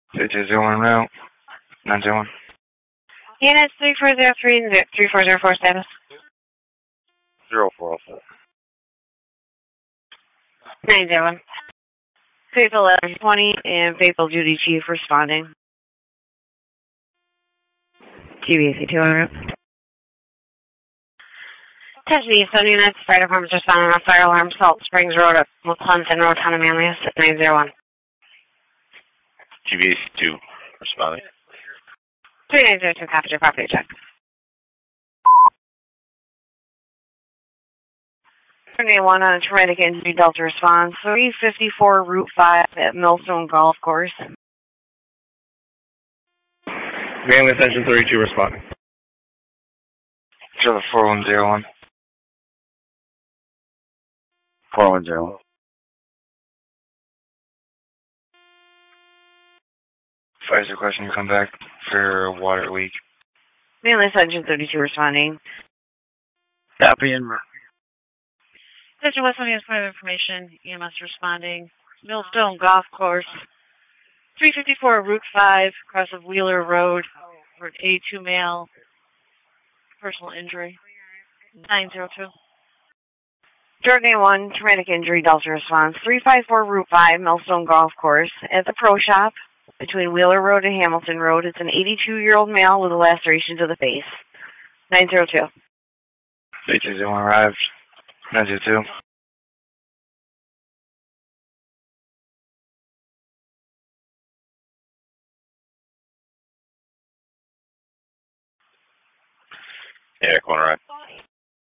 3201 route. 901. Units 3403 and 3404 status. 0404. 901. Faithful 1120 and Faithful Duty Chief responding. GBAC 200. Attention East Zone units, fire departments responding on fire alarm, Salt Springs Road at McClellan Road, Town of Manlius at 901. GBAC 2 responding. 3902, copy your property check. 31 on a traumatic injury, Delta response, 354 Route 5 at Millstone Golf Course. Manly Ascension 32 responding. Trevor 4101. 4101. Fire's question to come back for water leak. Manly Ascension 32 responding. Copy and Attention West Indians point of information, EMS responding. Millstone Golf Course, 354 Route 5, across of Wheeler Road, for an A2 male, personal injury, 902. Jordan 1, traumatic injury, Delta response, 354 Route 5, Millstone Golf Course, at the Pro Shop, between Wheeler Road and Hamilton Road. It's an 82-year-old male with a laceration to the face, 902. 3201 arrived. 902. Yeah, corner right.